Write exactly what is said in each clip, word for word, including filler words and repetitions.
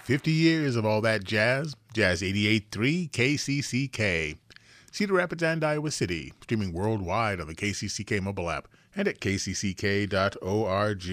fifty years of all that jazz. Jazz eighty-eight point three K C C K. Cedar Rapids and Iowa City. Streaming worldwide on the K C C K mobile app and at k c c k dot org.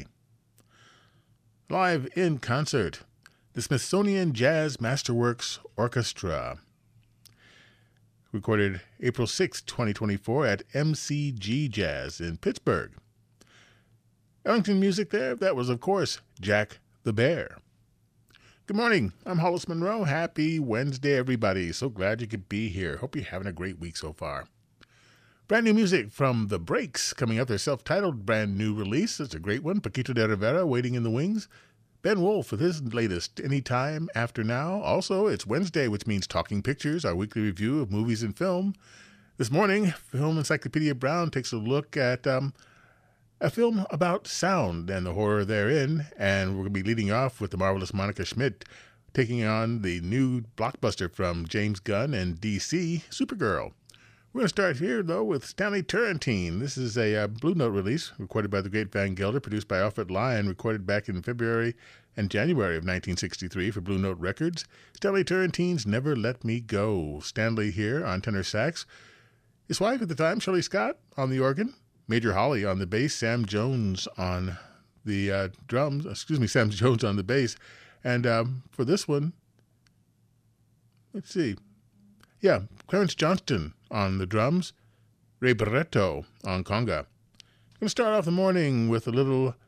Live in concert, the Smithsonian Jazz Masterworks Orchestra. Recorded April sixth, twenty twenty-four at M C G Jazz in Pittsburgh. Ellington music there, that was, of course, Jack the Bear. Good morning, I'm Hollis Monroe. Happy Wednesday, everybody. So glad you could be here. Hope you're having a great week so far. Brand new music from The Breaks coming up. Their self-titled brand new release. It's a great one. Paquito de Rivera, Waiting in the Wings. Ben Wolf with his latest, Anytime After Now. Also, it's Wednesday, which means Talking Pictures, our weekly review of movies and film. This morning, Film Encyclopedia Brown takes a look at um, a film about sound and the horror therein, and we're going to be leading off with the marvelous Monica Schmidt taking on the new blockbuster from James Gunn and D C, Supergirl. We're going to start here, though, with Stanley Turrentine. This is a uh, Blue Note release recorded by the great Van Gelder, produced by Alfred Lion, recorded back in February and January of nineteen sixty-three for Blue Note Records. Stanley Turrentine's Never Let Me Go. Stanley here on tenor sax. His wife at the time, Shirley Scott, on the organ. Major Holly on the bass. Sam Jones on the uh, drums. Excuse me, Sam Jones on the bass. And um, for this one, let's see. Yeah, Clarence Johnston on the drums, Ray Barretto on conga. I'm going to start off the morning with a little